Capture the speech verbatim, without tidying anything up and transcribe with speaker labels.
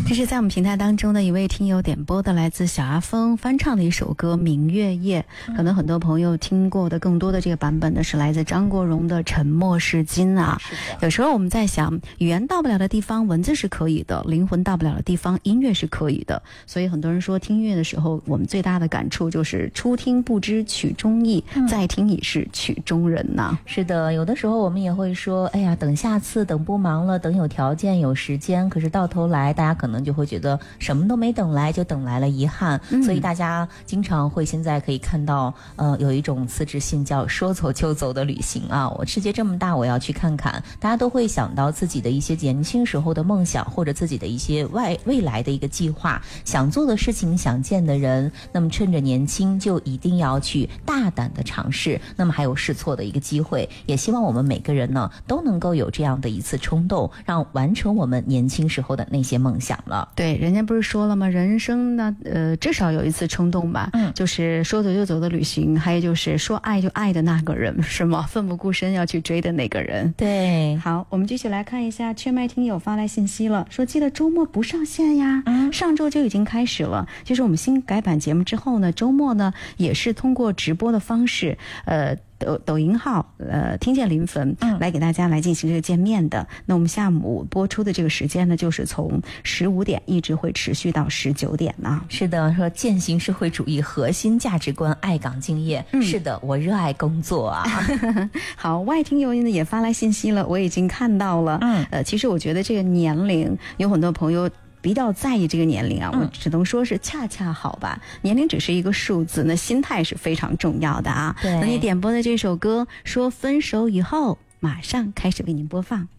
Speaker 1: 这是在我们平台当中的一位听友点播的，来自小阿峰翻唱的一首歌《明月夜》。可能很多朋友听过的更多的这个版本呢，是来自张国荣的《沉默是金》啊。有时候我们在想，语言到不了的地方，文字是可以的；灵魂到不了的地方，音乐是可以的。所以很多人说，听音乐的时候，我们最大的感触就是初听不知曲中意，嗯、再听已是曲中人呐、啊。
Speaker 2: 是的，有的时候我们也会说，哎呀，等下次，等不忙了，等有条件有时间。可是到头来，大家可能就会觉得什么都没等来，就等来了遗憾。嗯、所以大家经常会现在可以看到，呃，有一种辞职信叫说走就走的旅行啊。我世界这么大，我要去看看。大家都会想到自己的一些年轻时候的梦想，或者自己的一些外未来的一个计划，想做的事情，想见的人。那么趁着年轻，就一定要去大胆的尝试。那么还有试错的一个机会，也希望我们每个人呢都能够有这样的一次冲动，让完成我们年轻时候的那些梦想了。
Speaker 1: 对，人家不是说了吗？人生呢，呃，至少有一次冲动吧。嗯，就是说走就走的旅行，还有就是说爱就爱的那个人，是吗？奋不顾身要去追的那个人。
Speaker 2: 对，
Speaker 1: 好，我们继续来看一下，缺麦听友发来信息了，说记得周末不上线呀。嗯，上周就已经开始了。就是我们新改版节目之后呢，周末呢也是通过直播的方式，呃。抖抖音号呃听见临汾来给大家来进行这个见面的、嗯、那我们下午播出的这个时间呢，就是从十五点一直会持续到十九点呢。
Speaker 2: 是的，说践行社会主义核心价值观，爱岗敬业、嗯、是的，我热爱工作啊。
Speaker 1: 好，外听友呢也发来信息了，我已经看到了。嗯，呃其实我觉得这个年龄有很多朋友比较在意这个年龄啊，我只能说是恰恰好吧。年龄只是一个数字，那心态是非常重要的啊。
Speaker 2: 对，
Speaker 1: 那你点播的这首歌说分手以后，马上开始为您播放。